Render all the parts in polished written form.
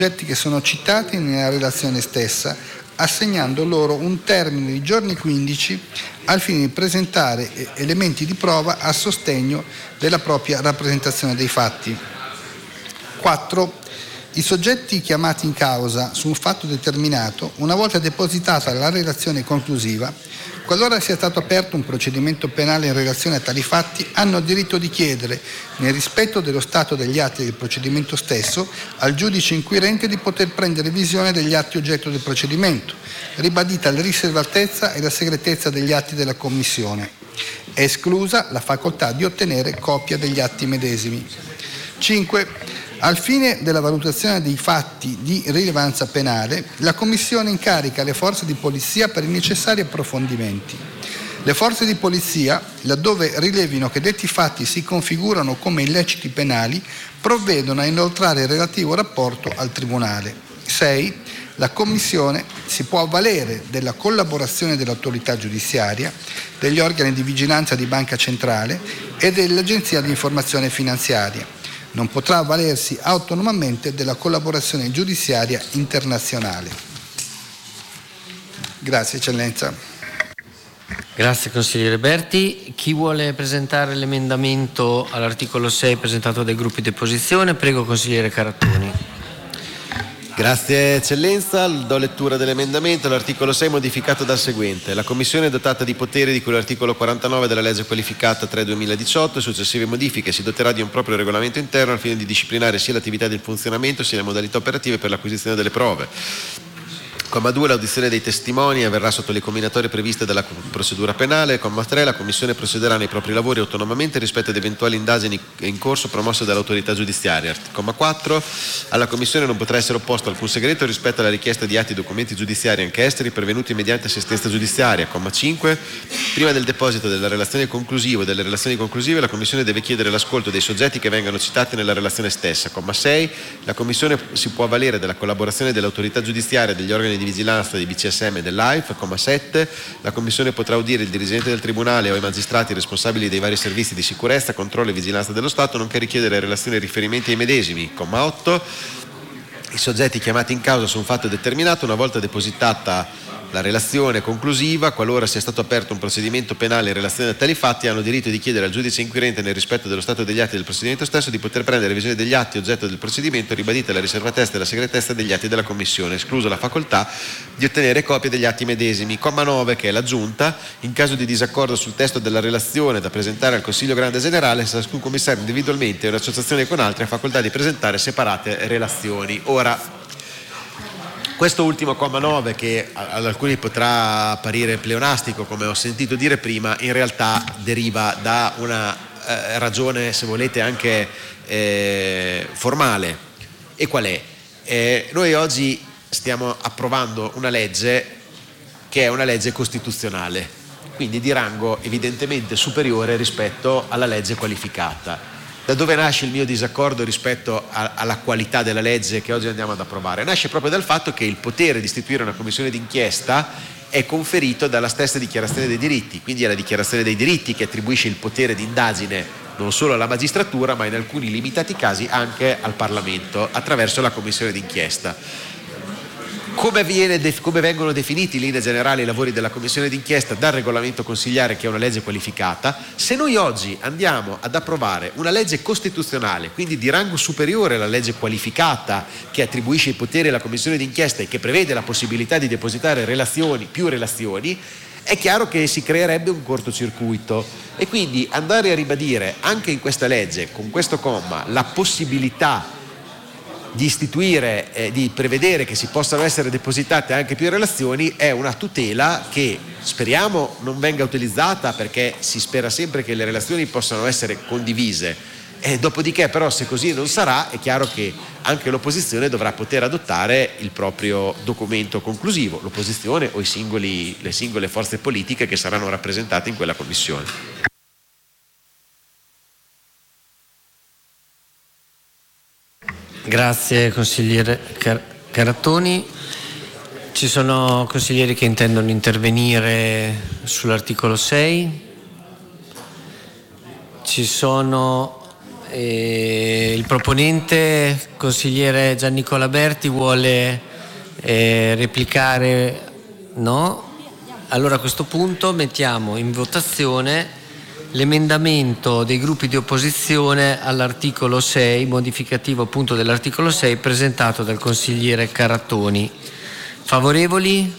soggetti che sono citati nella relazione stessa, assegnando loro un termine di giorni 15 al fine di presentare elementi di prova a sostegno della propria rappresentazione dei fatti. 4. I soggetti chiamati in causa su un fatto determinato, una volta depositata la relazione conclusiva, qualora sia stato aperto un procedimento penale in relazione a tali fatti, hanno diritto di chiedere, nel rispetto dello stato degli atti del procedimento stesso, al giudice inquirente di poter prendere visione degli atti oggetto del procedimento, ribadita la riservatezza e la segretezza degli atti della Commissione. È esclusa la facoltà di ottenere copia degli atti medesimi. 5. Al fine della valutazione dei fatti di rilevanza penale, la Commissione incarica le forze di polizia per i necessari approfondimenti. Le forze di polizia, laddove rilevino che detti fatti si configurano come illeciti penali, provvedono a inoltrare il relativo rapporto al Tribunale. 6. La Commissione si può avvalere della collaborazione dell'autorità giudiziaria, degli organi di vigilanza di Banca Centrale e dell'Agenzia di Informazione Finanziaria. Non potrà avvalersi autonomamente della collaborazione giudiziaria internazionale. Grazie, Eccellenza. Grazie, consigliere Berti. Chi vuole presentare l'emendamento all'articolo 6 presentato dai gruppi di opposizione? Prego, consigliere Carattoni. Grazie Eccellenza, do lettura dell'emendamento. L'articolo 6 modificato dal seguente: la Commissione è dotata di poteri di cui l'articolo 49 della legge qualificata 3/2018 e successive modifiche si doterà di un proprio regolamento interno al fine di disciplinare sia l'attività del funzionamento sia le modalità operative per l'acquisizione delle prove. Comma 2, l'audizione dei testimoni avverrà sotto le combinatorie previste dalla procedura penale. Comma 3, la Commissione procederà nei propri lavori autonomamente rispetto ad eventuali indagini in corso promosse dall'autorità giudiziaria. Comma 4, alla Commissione non potrà essere opposto alcun segreto rispetto alla richiesta di atti e documenti giudiziari anche esteri pervenuti mediante assistenza giudiziaria. Comma 5, prima del deposito della relazione conclusiva o delle relazioni conclusive, la Commissione deve chiedere l'ascolto dei soggetti che vengano citati nella relazione stessa. Comma 6, la Commissione si può avvalere della collaborazione dell'autorità giudiziaria, degli organi di vigilanza di BCSM e dell'AIF. Comma 7, la Commissione potrà udire il dirigente del Tribunale o i magistrati responsabili dei vari servizi di sicurezza, controllo e vigilanza dello Stato, nonché richiedere relazioni e riferimenti ai medesimi. Comma 8, i soggetti chiamati in causa su un fatto determinato, una volta depositata la relazione conclusiva, qualora sia stato aperto un procedimento penale in relazione a tali fatti, hanno diritto di chiedere al giudice inquirente, nel rispetto dello stato degli atti del procedimento stesso, di poter prendere visione degli atti oggetto del procedimento, ribadita la riservatezza e la segretezza degli atti della Commissione, esclusa la facoltà di ottenere copie degli atti medesimi. Comma 9, che è l'aggiunta: in caso di disaccordo sul testo della relazione da presentare al Consiglio Grande Generale, ciascun commissario individualmente o in associazione con altri ha facoltà di presentare separate relazioni. Ora, questo ultimo comma 9, che ad alcuni potrà apparire pleonastico, come ho sentito dire prima, in realtà deriva da una ragione, se volete, anche formale. E qual è? Noi oggi stiamo approvando una legge che è una legge costituzionale, quindi di rango evidentemente superiore rispetto alla legge qualificata. Da dove nasce il mio disaccordo rispetto alla qualità della legge che oggi andiamo ad approvare? Nasce proprio dal fatto che il potere di istituire una commissione d'inchiesta è conferito dalla stessa dichiarazione dei diritti, quindi è la dichiarazione dei diritti che attribuisce il potere di indagine non solo alla magistratura, ma in alcuni limitati casi anche al Parlamento attraverso la commissione d'inchiesta. Come vengono definiti in linea generale i lavori della commissione d'inchiesta dal regolamento consigliare, che è una legge qualificata? Se noi oggi andiamo ad approvare una legge costituzionale, quindi di rango superiore alla legge qualificata, che attribuisce i poteri alla commissione d'inchiesta e che prevede la possibilità di depositare più relazioni, è chiaro che si creerebbe un cortocircuito, e quindi andare a ribadire anche in questa legge, con questo comma, la possibilità di istituire, di prevedere che si possano essere depositate anche più relazioni, è una tutela che speriamo non venga utilizzata, perché si spera sempre che le relazioni possano essere condivise, e dopodiché però, se così non sarà, è chiaro che anche l'opposizione dovrà poter adottare il proprio documento conclusivo, l'opposizione o le singole forze politiche che saranno rappresentate in quella commissione. Grazie consigliere Carattoni. Ci sono consiglieri che intendono intervenire sull'articolo 6? Ci sono il proponente, consigliere Giannicola Berti, vuole replicare? No? Allora a questo punto mettiamo in votazione l'emendamento dei gruppi di opposizione all'articolo 6, modificativo appunto dell'articolo 6, presentato dal consigliere Carattoni. Favorevoli?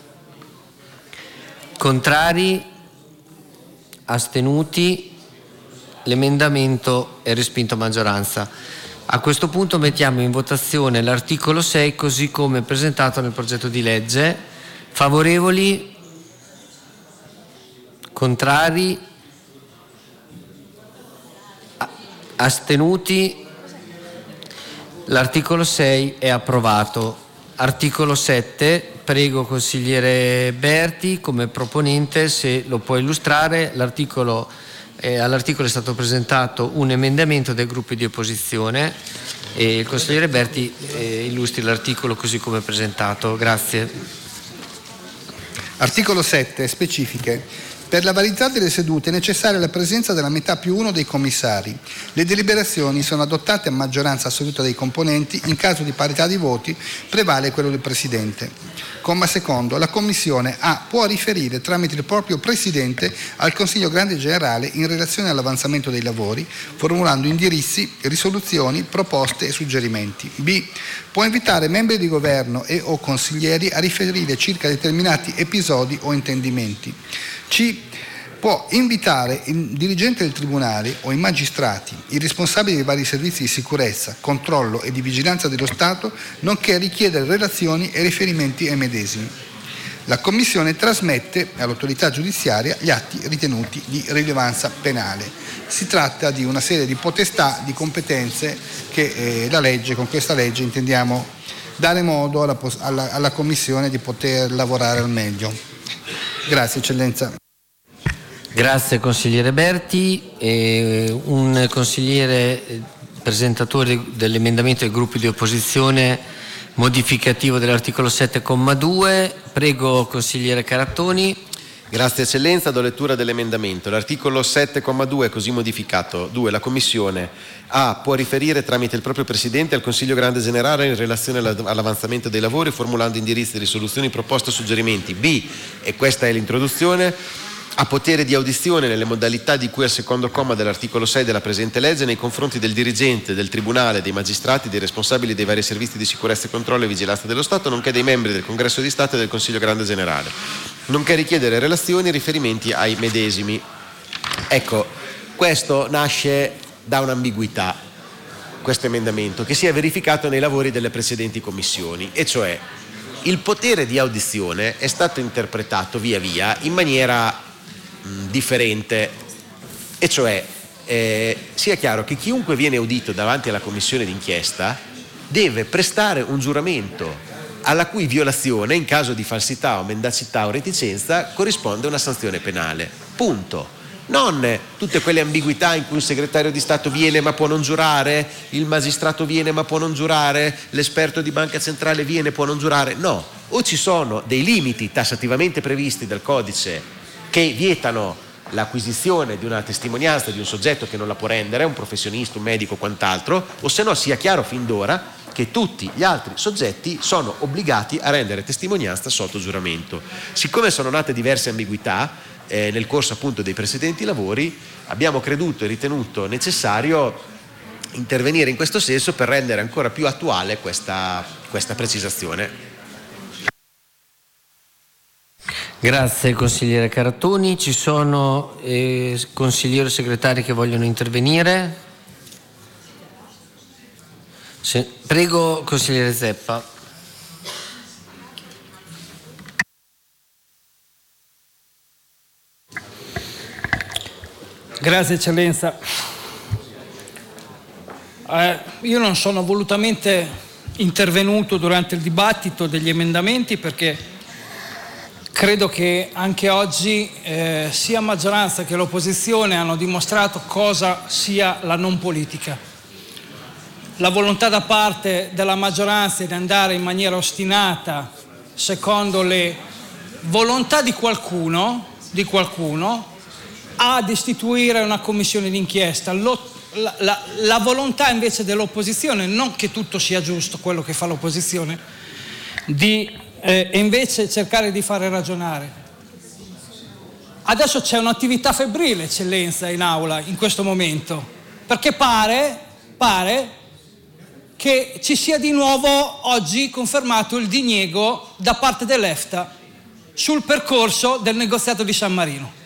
Contrari? Astenuti? L'emendamento è respinto a maggioranza. A questo punto mettiamo in votazione l'articolo 6 così come presentato nel progetto di legge. Favorevoli? Contrari? Astenuti? L'articolo 6 è approvato. Articolo 7, prego consigliere Berti come proponente se lo può illustrare. All'articolo è stato presentato un emendamento dai gruppi di opposizione e il consigliere Berti illustri l'articolo così come presentato. Grazie. Articolo 7. Specifiche. Per la validità delle sedute è necessaria la presenza della metà più uno dei commissari. Le deliberazioni sono adottate a maggioranza assoluta dei componenti. In caso di parità di voti prevale quello del Presidente. Comma secondo. La Commissione A può riferire tramite il proprio Presidente al Consiglio Grande Generale in relazione all'avanzamento dei lavori, formulando indirizzi, risoluzioni, proposte e suggerimenti. B. Può invitare membri di governo e o consiglieri a riferire circa determinati episodi o intendimenti. C. Può invitare il dirigente del Tribunale o i magistrati, i responsabili dei vari servizi di sicurezza, controllo e di vigilanza dello Stato, nonché richiedere relazioni e riferimenti ai medesimi. La Commissione trasmette all'autorità giudiziaria gli atti ritenuti di rilevanza penale. Si tratta di una serie di potestà, di competenze che con questa legge intendiamo dare modo alla Commissione di poter lavorare al meglio. Grazie, Eccellenza. Grazie consigliere Berti. Un consigliere presentatore dell'emendamento dei gruppi di opposizione modificativo dell'articolo 7,2. Prego consigliere Carattoni. Grazie Eccellenza, do lettura dell'emendamento. L'articolo 7,2 così modificato. 2. La Commissione A può riferire tramite il proprio Presidente al Consiglio Grande Generale in relazione all'avanzamento dei lavori, formulando indirizzi, risoluzioni, proposte o suggerimenti. B, e questa è l'introduzione, ha potere di audizione nelle modalità di cui al secondo comma dell'articolo 6 della presente legge nei confronti del dirigente, del Tribunale, dei magistrati, dei responsabili dei vari servizi di sicurezza e controllo e vigilanza dello Stato, nonché dei membri del Congresso di Stato e del Consiglio Grande Generale, nonché richiedere relazioni e riferimenti ai medesimi. Ecco, questo nasce da un'ambiguità, questo emendamento, che si è verificato nei lavori delle precedenti commissioni, e cioè il potere di audizione è stato interpretato via via in maniera differente, e cioè sia chiaro che chiunque viene audito davanti alla commissione d'inchiesta deve prestare un giuramento alla cui violazione, in caso di falsità o mendacità o reticenza, corrisponde una sanzione penale. Punto. Non tutte quelle ambiguità in cui un segretario di Stato viene ma può non giurare, il magistrato viene ma può non giurare, l'esperto di banca centrale viene e può non giurare. No, o ci sono dei limiti tassativamente previsti dal codice che vietano l'acquisizione di una testimonianza di un soggetto che non la può rendere, un professionista, un medico o quant'altro, o se no sia chiaro fin d'ora che tutti gli altri soggetti sono obbligati a rendere testimonianza sotto giuramento. Siccome sono nate diverse ambiguità nel corso appunto dei precedenti lavori, abbiamo creduto e ritenuto necessario intervenire in questo senso per rendere ancora più attuale questa precisazione. Grazie consigliere Carattoni. Ci sono consiglieri o segretari che vogliono intervenire? Prego consigliere Zeppa. Grazie Eccellenza. Io non sono volutamente intervenuto durante il dibattito degli emendamenti perché credo che anche oggi sia maggioranza che l'opposizione hanno dimostrato cosa sia la non politica. La volontà da parte della maggioranza è di andare in maniera ostinata secondo le volontà di qualcuno ad istituire una commissione d'inchiesta. la volontà invece dell'opposizione, non che tutto sia giusto quello che fa l'opposizione, di invece cercare di fare ragionare. Adesso c'è un'attività febbrile, Eccellenza, in aula in questo momento, perché pare che ci sia di nuovo oggi confermato il diniego da parte dell'EFTA sul percorso del negoziato di San Marino.